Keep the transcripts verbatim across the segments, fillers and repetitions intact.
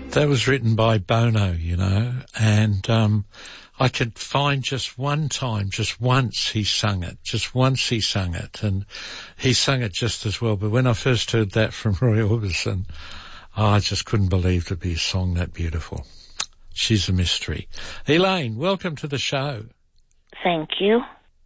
That was written by Bono, you know, and um, I could find just one time, just once he sung it, just once he sung it, and he sung it just as well. But when I first heard that from Roy Orbison, oh, I just couldn't believe to be a song that beautiful. She's a mystery. Elaine, welcome to the show. Thank you.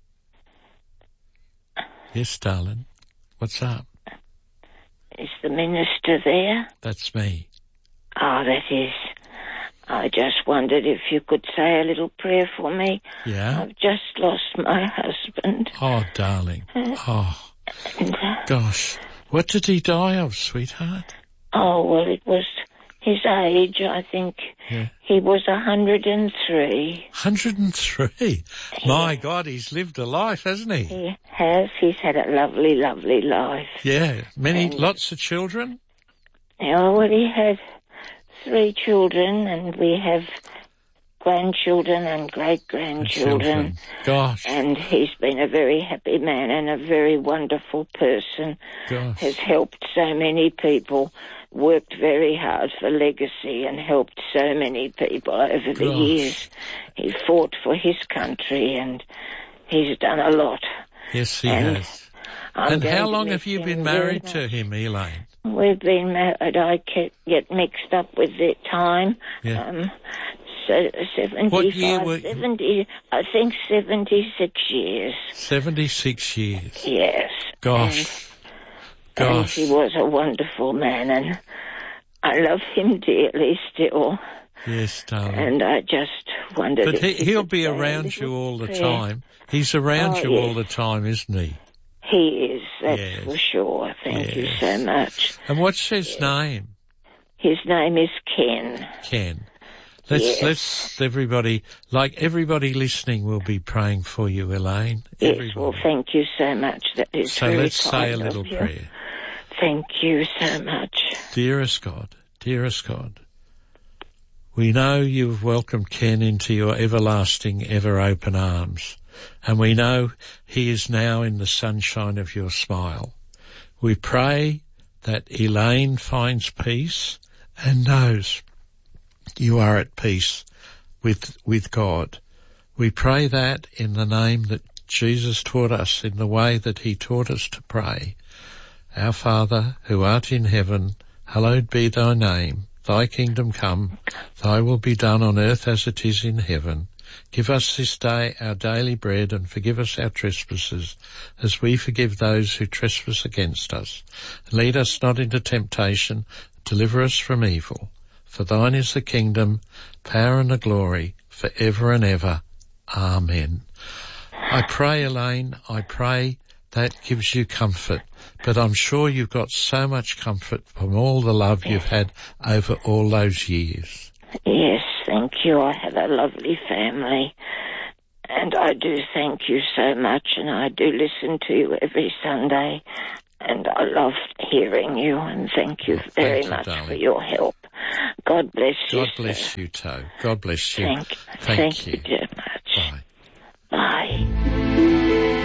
Yes, darling. What's up? Is the minister there? That's me. Oh, that is. I just wondered if you could say a little prayer for me. Yeah? I've just lost my husband. Oh, darling. Oh, And, uh, gosh. What did he die of, sweetheart? oh, well, it was his age, I think. Yeah. He was one hundred and three. one hundred and three. My God, he's lived a life, hasn't he? He has. He's had a lovely, lovely life. Yeah. Many, And- lots of children? Yeah, well, he had three children, and we have grandchildren and great-grandchildren. Gosh. And he's been a very happy man and a very wonderful person. Gosh. Has helped so many people, worked very hard for legacy and helped so many people over the Gosh. years. He fought for his country and he's done a lot. Yes, he And has. I'm And going how to long miss have you him been very married much. to him, Elaine? We've been married. I get, get mixed up with the time. Yeah. Um, so seventy-five, What year were- seventy, I think seventy-six years. seventy-six years. Yes. Gosh. And, and Gosh. he was a wonderful man, and I love him dearly still. Yes, darling. And I just wondered But if he, you he'll could be say a around little you all the prayer. time. He's around Oh, you yes. all the time, isn't he? He is, that's Yes. for sure. Thank you Yes. so much. And what's his name? His name is Ken. Ken. Let's, Yes. let's, everybody, like everybody listening will be praying for you, Elaine. Yes, Everybody. well, thank you so much. That is So very let's say kind a of little you. prayer. Thank you so much. Dearest God, dearest God, we know you've welcomed Ken into your everlasting, ever open arms, and we know he is now in the sunshine of your smile. We pray that Elaine finds peace and knows you are at peace with, with God. We pray that in the name that Jesus taught us, in the way that he taught us to pray. Our Father, who art in heaven, hallowed be thy name. Thy kingdom come, thy will be done on earth as it is in heaven. Give us this day our daily bread, and forgive us our trespasses, as we forgive those who trespass against us. And lead us not into temptation, deliver us from evil. For thine is the kingdom, power and the glory, for ever and ever. Amen. I pray, Elaine, I pray that gives you comfort, but I'm sure you've got so much comfort from all the love you've had over all those years. Yes, thank you. I have a lovely family. And I do thank you so much, and I do listen to you every Sunday. And I love hearing you, and thank you Oh, very thank you, much darling. for your help. God bless you. God bless sir. you, Toe. God bless you. Thank, Thank thank you. you very much. Bye. Bye.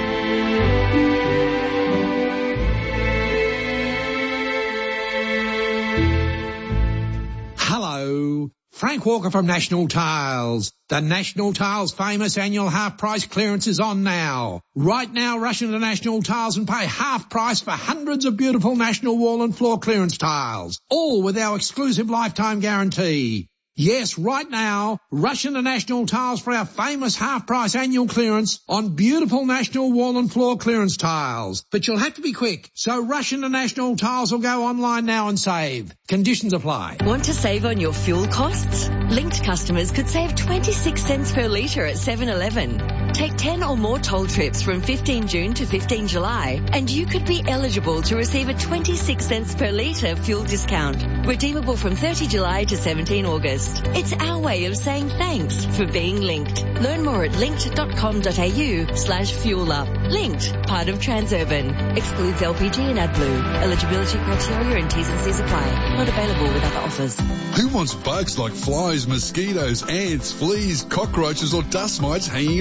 Hello, Frank Walker from National Tiles. The National Tiles famous annual half price clearance is on now. Right now, rush into National Tiles and pay half price for hundreds of beautiful National wall and floor clearance tiles, all with our exclusive lifetime guarantee. Yes, right now, rush into National Tiles for our famous half-price annual clearance on beautiful National wall and floor clearance tiles. But you'll have to be quick, so rush into National Tiles or go online now and save. Conditions apply. Want to save on your fuel costs? Linked customers could save twenty-six cents per litre at seven eleven. Take ten or more toll trips from fifteen June to fifteen July, and you could be eligible to receive a twenty-six cents per litre fuel discount. Redeemable from thirty July to seventeen August. It's our way of saying thanks for being linked. Learn more at linked.com.au slash fuel up. Linked, part of Transurban. Excludes L P G and AdBlue. Eligibility criteria and T's and C's apply. Not available with other offers. Who wants bugs like flies, mosquitoes, ants, fleas, cockroaches or dust mites hanging around their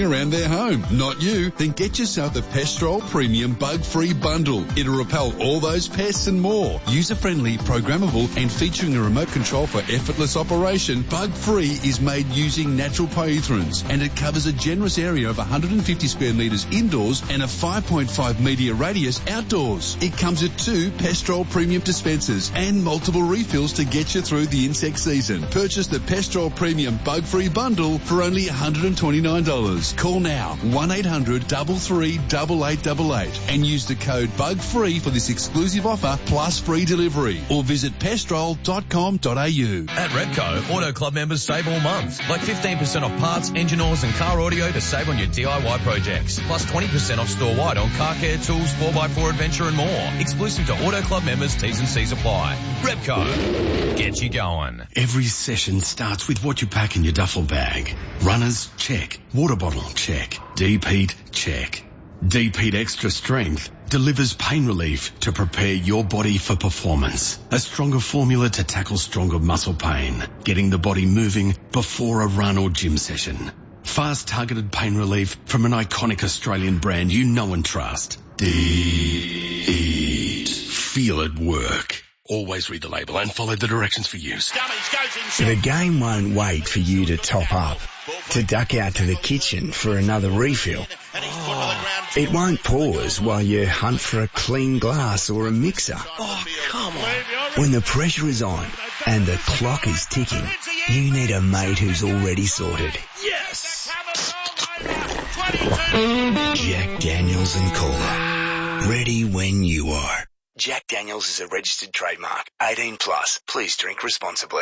their home. Not you? Then get yourself the Pestrol Premium Bug-Free Bundle. It'll repel all those pests and more. User-friendly, programmable and featuring a remote control for effortless operation, Bug-Free is made using natural pyrethrins and it covers a generous area of one hundred fifty square metres indoors and a five point five metre radius outdoors. It comes with two Pestrol Premium dispensers and multiple refills to get you through the insect season. Purchase the Pestrol Premium Bug-Free Bundle for only one hundred twenty-nine dollars. Call now one eight hundred, three three eight eight eight eight and use the code BUGFREE for this exclusive offer plus free delivery or visit pestrol dot com dot a u. At Repco, Auto Club members save all month. Like fifteen percent off parts, engine oils and car audio to save on your D I Y projects. Plus twenty percent off store-wide on car care, tools, four by four adventure and more. Exclusive to Auto Club members, T's and C's apply. Repco, get you going. Every session starts with what you pack in your duffel bag. Runners, check. Water bottle, check. Deep heat, check. Deep Heat Extra Strength delivers pain relief to prepare your body for performance. A stronger formula to tackle stronger muscle pain, getting the body moving before a run or gym session. Fast targeted pain relief from an iconic Australian brand you know and trust. Deep Heat. Feel it work. Always read the label and follow the directions for use. The game won't wait for you to top up, to duck out to the kitchen for another refill. Oh. It won't pause while you hunt for a clean glass or a mixer. Oh, come on. When the pressure is on and the clock is ticking, you need a mate who's already sorted. Yes! Jack Daniels and Cola. Ready when you are. Jack Daniels is a registered trademark. eighteen plus. Please drink responsibly.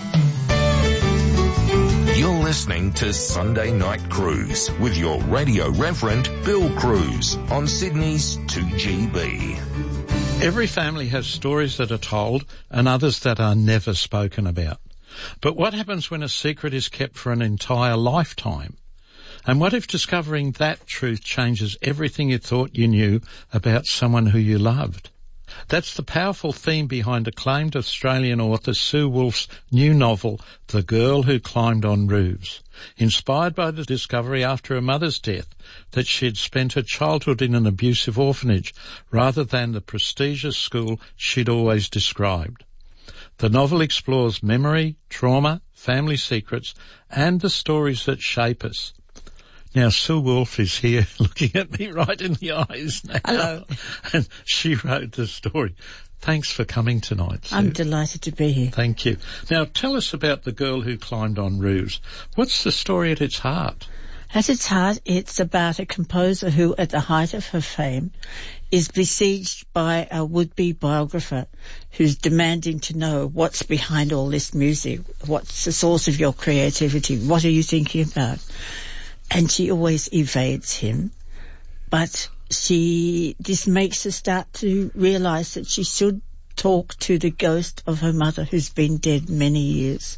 You're listening to Sunday Night Cruise with your radio reverend, Bill Cruz, on Sydney's two G B. Every family has stories that are told and others that are never spoken about. But what happens when a secret is kept for an entire lifetime? And what if discovering that truth changes everything you thought you knew about someone who you loved? That's the powerful theme behind acclaimed Australian author Sue Wolfe's new novel, The Girl Who Climbed on Roofs, inspired by the discovery after her mother's death that she had spent her childhood in an abusive orphanage rather than the prestigious school she'd always described. The novel explores memory, trauma, family secrets, and the stories that shape us. Now, Sue Wolfe is here looking at me right in the eyes now. Hello. And she wrote the story. Thanks for coming tonight, Sue. I'm delighted to be here. Thank you. Now, tell us about The Girl Who Climbed on Roofs. What's the story at its heart? At its heart, it's about a composer who, at the height of her fame, is besieged by a would-be biographer who's demanding to know what's behind all this music, what's the source of your creativity, what are you thinking about? And she always evades him, but she, this makes her start to realise that she should talk to the ghost of her mother who's been dead many years.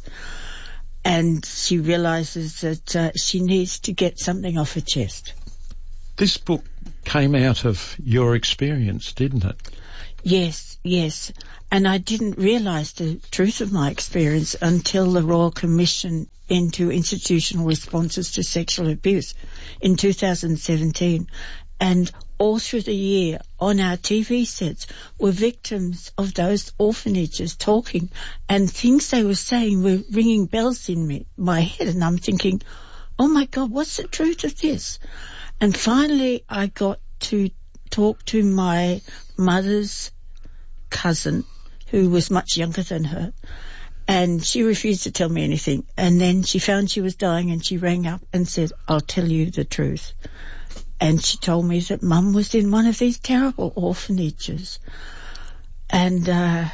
And she realises that uh, she needs to get something off her chest. This book came out of your experience, didn't it? Yes, yes. And I didn't realise the truth of my experience until the Royal Commission into Institutional Responses to Sexual Abuse in two thousand seventeen. And all through the year on our T V sets were victims of those orphanages talking, and things they were saying were ringing bells in me, my head, and I'm thinking, oh my God, what's the truth of this? And finally I got to talk to my mother's cousin, who was much younger than her, and she refused to tell me anything. And then she found she was dying and she rang up and said, I'll tell you the truth. And she told me that Mum was in one of these terrible orphanages. And uh,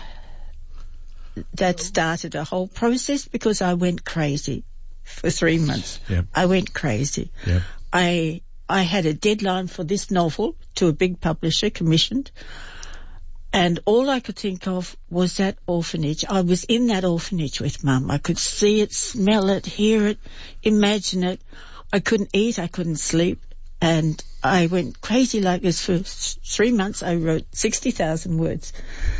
that started a whole process because I went crazy for three months. Yep. I went crazy. Yep. I I had a deadline for this novel to a big publisher commissioned. And all I could think of was that orphanage. I was in that orphanage with Mum. I could see it, smell it, hear it, imagine it. I couldn't eat, I couldn't sleep. And I went crazy like this for three months. I wrote sixty thousand words.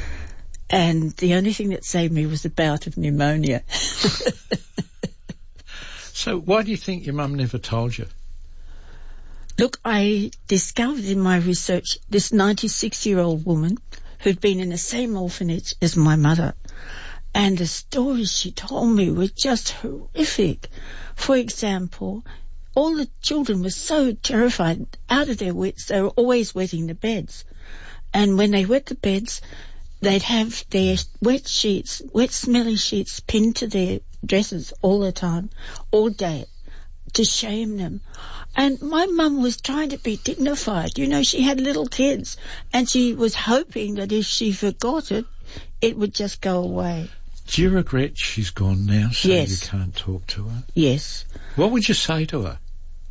And the only thing that saved me was a bout of pneumonia. So why do you think your mum never told you? Look, I discovered in my research this ninety-six-year-old woman who'd been in the same orphanage as my mother. And the stories she told me were just horrific. For example, all the children were so terrified, out of their wits, they were always wetting the beds. And when they wet the beds, they'd have their wet sheets, wet smelly sheets pinned to their dresses all the time, all day, to shame them. And my mum was trying to be dignified. You know, she had little kids, and she was hoping that if she forgot it, it would just go away. Do you regret she's gone now, so yes. you can't talk to her? Yes. What would you say to her?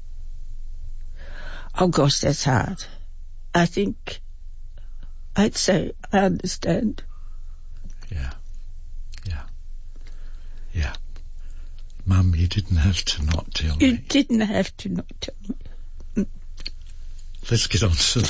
Oh, gosh, that's hard. I think I'd say, I understand. Yeah. Yeah. Yeah. Mum, you didn't have to not tell you me. You didn't have to not tell me. Let's get on to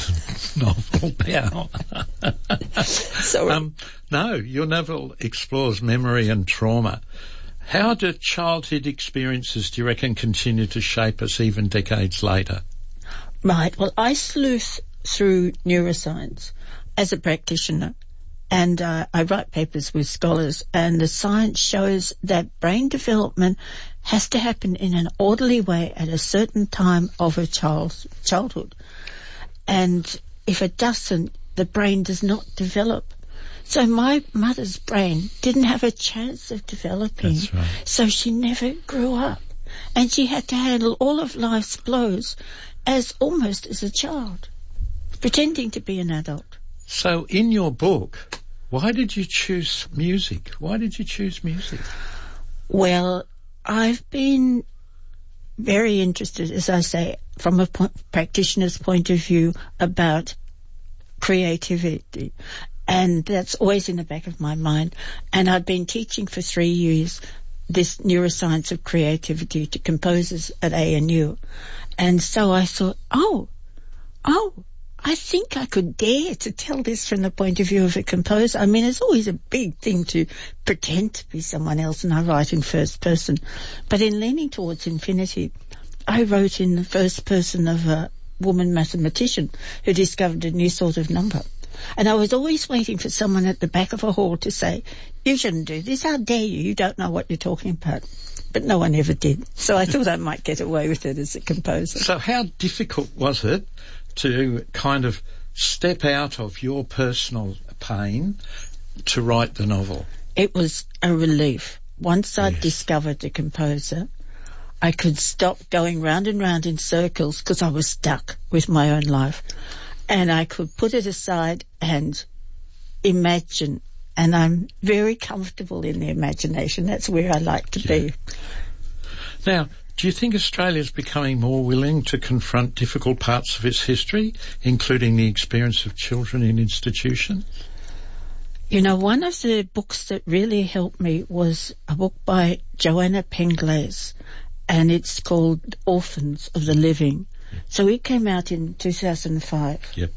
the novel now. Sorry. Um, no, your novel explores memory and trauma. How do childhood experiences, do you reckon, continue to shape us even decades later? Right. Well, I sleuth through neuroscience as a practitioner, and uh, I write papers with scholars, and the science shows that brain development has to happen in an orderly way at a certain time of a child's childhood. And if it doesn't, the brain does not develop. So my mother's brain didn't have a chance of developing. That's right. So she never grew up. And she had to handle all of life's blows as almost as a child, pretending to be an adult. So in your book, why did you choose music? Why did you choose music? Well, I've been very interested, as I say, from a po- practitioner's point of view about creativity. And that's always in the back of my mind. And I've been teaching for three years this neuroscience of creativity to composers at A N U. And so I thought, oh, oh, I think I could dare to tell this from the point of view of a composer. I mean, it's always a big thing to pretend to be someone else, and I write in first person. But in Leaning Towards Infinity, I wrote in the first person of a woman mathematician who discovered a new sort of number. And I was always waiting for someone at the back of a hall to say, you shouldn't do this, how dare you, you don't know what you're talking about. But no one ever did. So I thought I might get away with it as a composer. So how difficult was it to kind of step out of your personal pain to write the novel? It was a relief. Once I'd yes. discovered the composer, I could stop going round and round in circles because I was stuck with my own life. And I could put it aside and imagine. And I'm very comfortable in the imagination. That's where I like to yeah. be. Now, do you think Australia is becoming more willing to confront difficult parts of its history, including the experience of children in institutions? You know, one of the books that really helped me was a book by Joanna Penglace, and it's called Orphans of the Living. Yep. So it came out in two thousand five. Yep.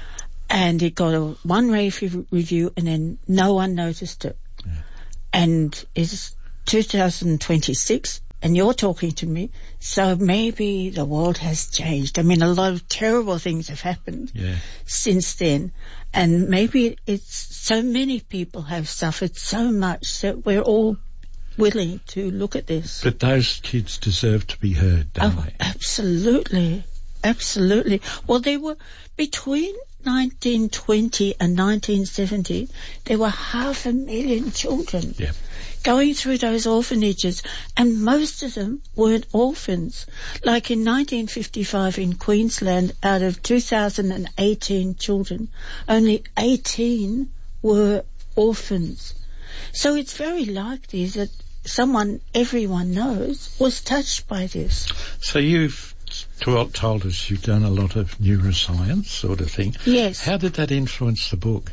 And it got a one rave review, and then no one noticed it. Yeah. And it's two thousand twenty-six, and you're talking to me, so maybe the world has changed. I mean, a lot of terrible things have happened yeah. since then, and maybe it's so many people have suffered so much that we're all willing to look at this. But those kids deserve to be heard, don't oh, they? Absolutely. Absolutely. Well, they were between nineteen twenty and nineteen seventy, there were half a million children yeah. going through those orphanages, and most of them weren't orphans. Like in nineteen fifty-five in Queensland, out of two thousand eighteen children, only eighteen were orphans. So it's very likely that someone everyone knows was touched by this. So you've told us you've done a lot of neuroscience sort of thing. Yes. How did that influence the book?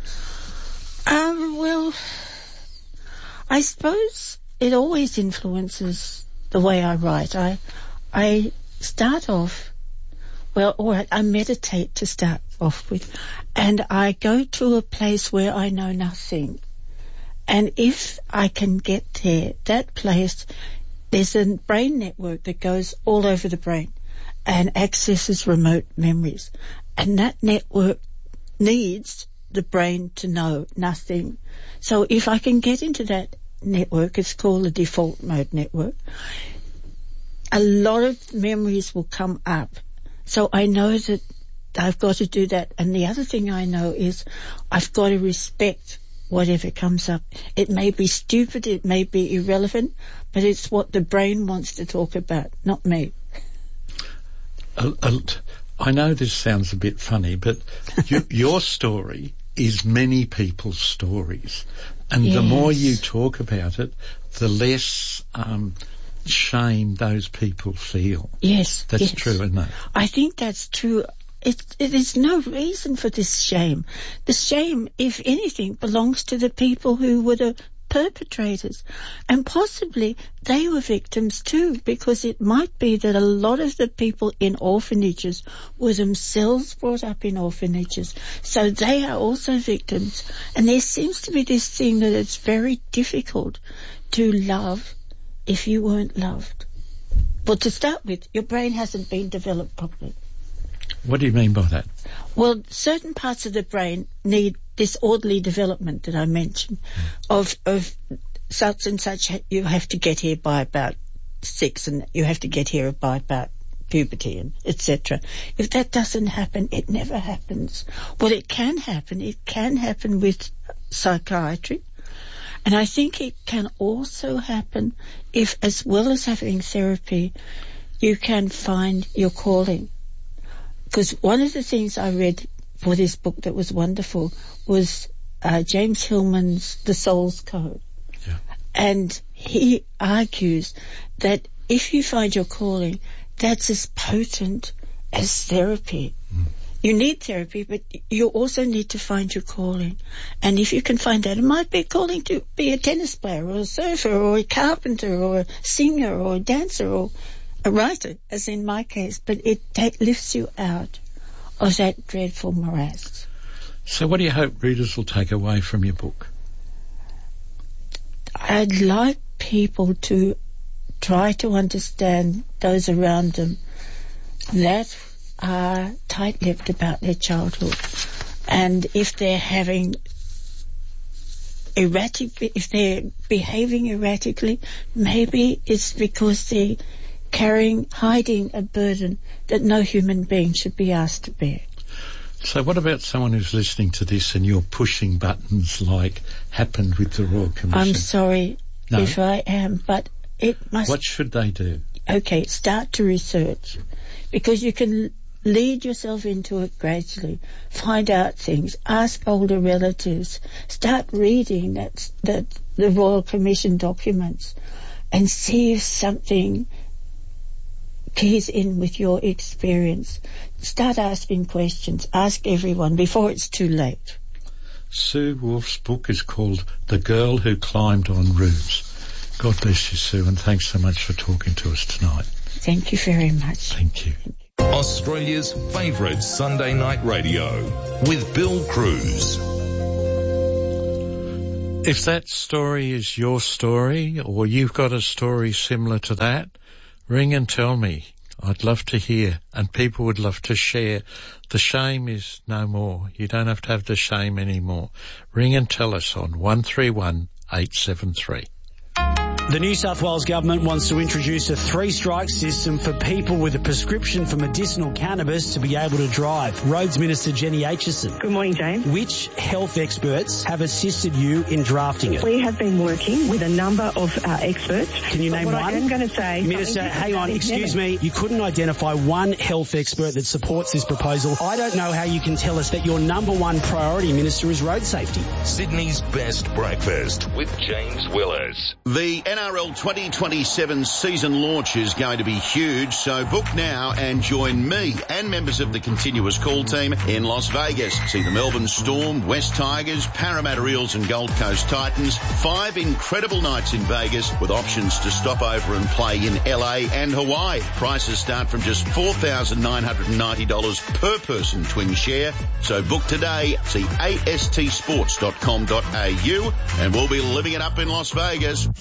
Um, well, I suppose it always influences the way I write. I, I start off, well, all right, I meditate to start off with, and I go to a place where I know nothing. And if I can get there, that place, there's a brain network that goes all over the brain. and accesses remote memories. And that network needs the brain to know nothing. So if I can get into that network, it's called the default mode network, a lot of memories will come up. So I know that I've got to do that. And the other thing I know is I've got to respect whatever comes up. It may be stupid, it may be irrelevant, but it's what the brain wants to talk about, not me. Uh, uh, I know this sounds a bit funny, but you, your story is many people's stories. And yes. The more you talk about it, the less um, shame those people feel. Yes. That's yes. true, isn't it? I think that's true. It, it is no reason for this shame. The shame, if anything, belongs to the people who were the perpetrators. And possibly they were victims too, because it might be that a lot of the people in orphanages were themselves brought up in orphanages. So they are also victims. And there seems to be this thing that it's very difficult to love if you weren't loved. Well, to start with, your brain hasn't been developed properly. What do you mean by that? Well, certain parts of the brain need this orderly development that I mentioned, mm. of of such and such. You have to get here by about six, and you have to get here by about puberty, and et cetera. If that doesn't happen, it never happens. Well, it can happen. It can happen with psychiatry, and I think it can also happen if, as well as having therapy, you can find your calling. Because one of the things I read for this book that was wonderful was uh, James Hillman's The Soul's Code. Yeah. And he argues that if you find your calling, that's as potent as therapy. Mm. You need therapy, but you also need to find your calling. And if you can find that, it might be a calling to be a tennis player or a surfer or a carpenter or a singer or a dancer or a writer, as in my case, but it that lifts you out of that dreadful morass. So what do you hope readers will take away from your book? I'd like people to try to understand those around them that are tight-lipped about their childhood. And if they're having erratic, if they're behaving erratically, maybe it's because they're carrying, hiding a burden that no human being should be asked to bear. So what about someone who's listening to this and you're pushing buttons like happened with the Royal Commission? I'm sorry no. if I am, but it must... What should they do? Okay, start to research, because you can lead yourself into it gradually. Find out things. Ask older relatives. Start reading that, that the Royal Commission documents and see if something keys in with your experience. Start asking questions. Ask everyone before it's too late. Sue Wolf's book is called The Girl Who Climbed on Roofs. God bless you, Sue, and thanks so much for talking to us tonight. Thank you very much. Thank you. Australia's favourite Sunday night radio with Bill Cruz. If that story is your story, or you've got a story similar to that, ring and tell me. I'd love to hear, and people would love to share. The shame is no more. You don't have to have the shame anymore. Ring and tell us on one three one eight seven three. The New South Wales Government wants to introduce a three-strike system for people with a prescription for medicinal cannabis to be able to drive. Roads Minister Jenny Aitchison. Good morning, James. Which health experts have assisted you in drafting it? We have been working with a number of uh, experts. Can you name what one? I am going to say... Minister, hang on, excuse me. You couldn't identify one health expert that supports this proposal. I don't know how you can tell us that your number one priority, Minister, is road safety. Sydney's best breakfast with James Willers. The N R L twenty twenty-seven season launch is going to be huge, so book now and join me and members of the continuous call team in Las Vegas. See the Melbourne Storm, West Tigers, Parramatta Eels and Gold Coast Titans. Five incredible nights in Vegas with options to stop over and play in L A and Hawaii. Prices start from just four thousand nine hundred ninety dollars per person twin share. So book today. See a s t sports dot com dot a u and we'll be living it up in Las Vegas.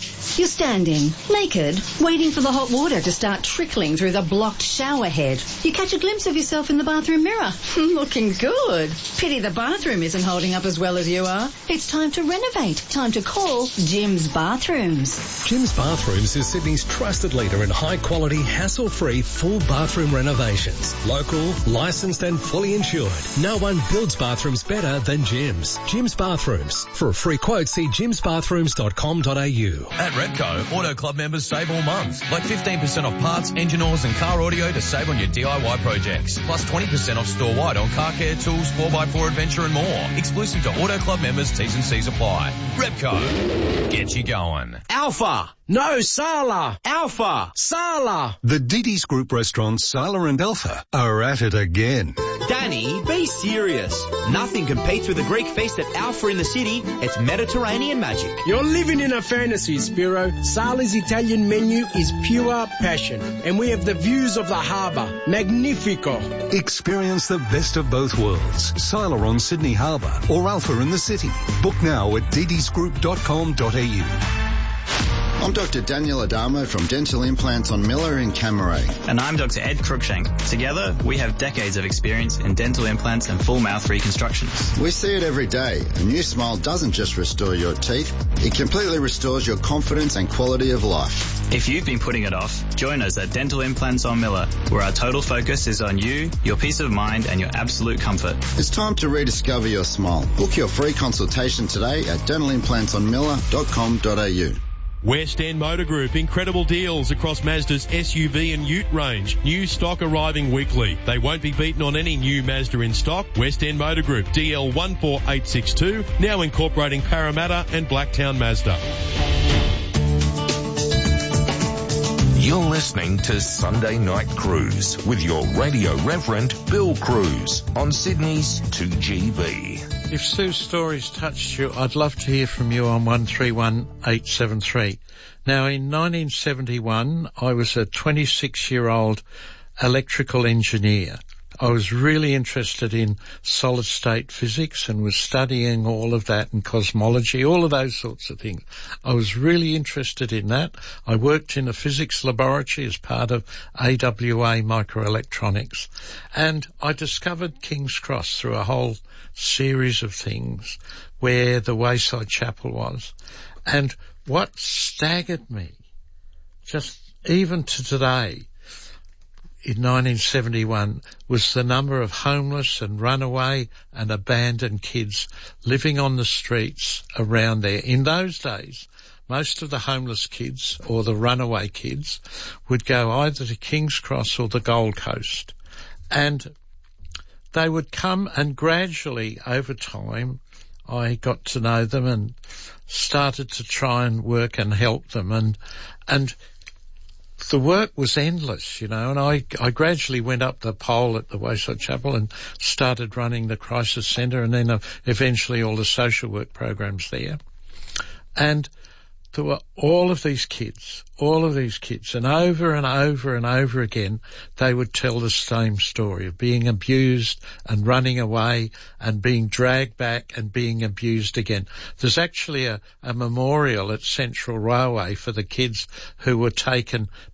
You're standing, naked, waiting for the hot water to start trickling through the blocked shower head. You catch a glimpse of yourself in the bathroom mirror. Looking good. Pity the bathroom isn't holding up as well as you are. It's time to renovate. Time to call Jim's Bathrooms. Jim's Bathrooms is Sydney's trusted leader in high-quality, hassle-free, full bathroom renovations. Local, licensed and fully insured. No one builds bathrooms better than Jim's. Jim's Bathrooms. For a free quote, see jims bathrooms dot com dot a u. At Repco, Auto Club members save all month. Like fifteen percent off parts, engine oils and car audio to save on your D I Y projects. Plus twenty percent off store-wide on car care tools, four by four adventure and more. Exclusive to Auto Club members, T's and C's apply. Repco. Get you going. Alpha. No, Sala. Alpha. Sala. The Didi's Group restaurants Sala and Alpha are at it again. Danny, be serious. Nothing competes with the Greek feast at Alpha in the city. It's Mediterranean magic. You're living in a fantasy, Spiro. Sala's Italian menu is pure passion. And we have the views of the harbour. Magnifico. Experience the best of both worlds. Sala on Sydney Harbour or Alpha in the city. Book now at didis group dot com dot a u. I'm Doctor Daniel Adamo from Dental Implants on Miller in Camaray. And I'm Doctor Ed Cruikshank. Together, we have decades of experience in dental implants and full mouth reconstructions. We see it every day. A new smile doesn't just restore your teeth, it completely restores your confidence and quality of life. If you've been putting it off, join us at Dental Implants on Miller, where our total focus is on you, your peace of mind and your absolute comfort. It's time to rediscover your smile. Book your free consultation today at dental implants on miller dot com dot a u. West End Motor Group, incredible deals across Mazda's S U V and Ute range. New stock arriving weekly. They won't be beaten on any new Mazda in stock. West End Motor Group, D L one four eight six two, now incorporating Parramatta and Blacktown Mazda. You're listening to Sunday Night Cruise with your radio reverend, Bill Cruz, on Sydney's two G B. If Sue's stories touched you, I'd love to hear from you on one three one eight seven three. Now, in nineteen seventy-one, I was a twenty-six-year-old electrical engineer. I was really interested in solid-state physics and was studying all of that and cosmology, all of those sorts of things. I was really interested in that. I worked in a physics laboratory as part of A W A Microelectronics, and I discovered King's Cross through a whole series of things where the Wayside Chapel was. And what staggered me, just even to today, in nineteen seventy-one, was the number of homeless and runaway and abandoned kids living on the streets around there. In those days, most of the homeless kids or the runaway kids would go either to King's Cross or the Gold Coast. And they would come, and gradually over time I got to know them and started to try and work and help them. And, and the work was endless, you know, and I, I gradually went up the pole at the Wayside Chapel and started running the crisis centre and then uh, eventually all the social work programs there. And there were all of these kids, all of these kids, and over and over and over again, they would tell the same story of being abused and running away and being dragged back and being abused again. There's actually a, a memorial at Central Railway for the kids who were taken